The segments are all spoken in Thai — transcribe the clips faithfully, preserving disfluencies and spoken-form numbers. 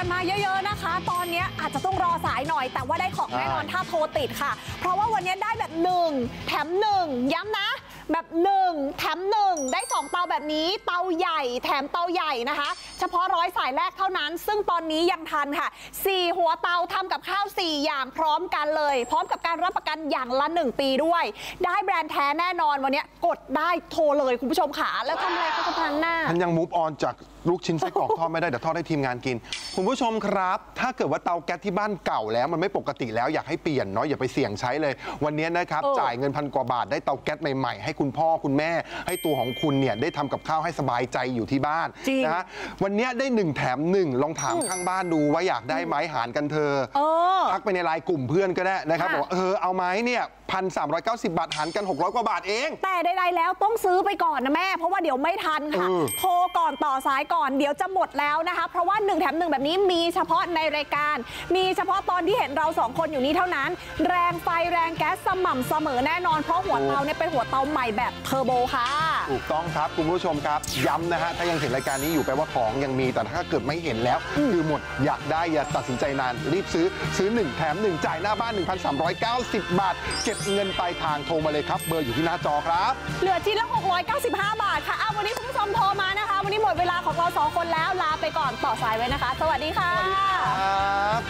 มาเยอะๆนะคะตอนนี้อาจจะต้องรอสายหน่อยแต่ว่าได้ของแน่นอนถ้าโทรติดค่ะเพราะว่าวันนี้ได้แบบหนึ่งแถมหนึ่งย้ำนะแบบหนึ่งแถมหนึ่งได้สองเตาแบบนี้เตาใหญ่แถมเตาใหญ่นะคะเฉพาะร้อยสายแรกเท่านั้นซึ่งตอนนี้ยังทันค่ะสี่หัวเตาทำกับข้าวสี่อย่างพร้อมกันเลยพร้อมกับการรับประกันอย่างละหนึ่งปีด้วยได้แบรนด์แท้แน่นอนวันนี้กดได้โทรเลยคุณผู้ชมค่ะแล้วทำอะไรก็ทางหน้าฉันยังมูฟออนจากลูกชิ้นไส้กรอกทอดไม่ได้เดี๋ยวทอดให้ทีมงานกินคุณผู้ชมครับถ้าเกิดว่าเตาแก๊สที่บ้านเก่าแล้วมันไม่ปกติแล้วอยากให้เปลี่ยนเนาะอย่าไปเสี่ยงใช้เลยวันนี้นะครับจ่ายเงินพันกว่าบาทได้เตาแก๊สใหม่ๆให้คุณพ่อคุณแม่ให้ตัวของคุณเนี่ยได้ทำกับข้าวให้สบายใจอยู่ที่บ้านนะฮะวันนี้ได้หนึ่งแถมหนึ่งลองถามข้างบ้านดูว่าอยากได้ไหมหารกันเธอทักไปในไลน์กลุ่มเพื่อนก็ได้นะครับบอกว่าเออเอาไหมเนี่ยพันสามร้อยเก้าสิบบาทหารกันหกร้อยกว่าบาทเองแต่ใดๆแล้วต้องซื้อไปก่อนนะแม่เพราะว่าเดี๋ยวไม่ทันค่ะโทรก่อนต่อสายก่อนเดี๋ยวจะหมดแล้วนะคะเพราะว่าหนึ่งแถมหนึ่งแบบนี้มีเฉพาะในรายการมีเฉพาะตอนที่เห็นเราสองคนอยู่นี้เท่านั้นแรงไฟแรงแก๊สสม่ำเสมอแน่นอนเพราะหัวเตาเนี่ยเป็นหัวเตาใหม่แบบเทอร์โบค่ะถูกต้องครับคุณผู้ชมครับย้ำนะฮะถ้ายังเห็นรายการนี้อยู่แปลว่าของยังมีแต่ถ้าเกิดไม่เห็นแล้วคือหมดอยากได้อย่าตัดสินใจนานรีบซื้อซื้อหนึ่งแถมหนึ่งจ่ายหน้าบ้าน หนึ่งพันสามร้อยเก้าสิบ บาทเก็บเงินปลายทางโทรมาเลยครับเบอร์อยู่ที่หน้าจอครับเหลือชิ้นละหกร้อยเก้าสิบห้าบาทค่ะเอาวันนี้คุณผู้ชมโทรมานะคะวันนี้หมดเวลาของเราสองคนแล้วลาไปก่อนต่อสายไว้นะคะสวัสดีค่ะสวัสดีครับ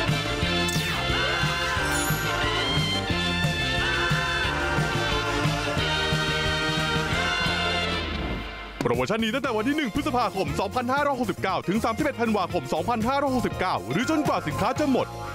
โปรโมชั่นนี้ตั้งแต่วันที่หนึ่งพฤษภาคมสองพันห้าร้อยหกสิบเก้าถึงสามสิบเอ็ดธันวาคมสองพันห้าร้อยหกสิบเก้าหรือจนกว่าสินค้าจะหมด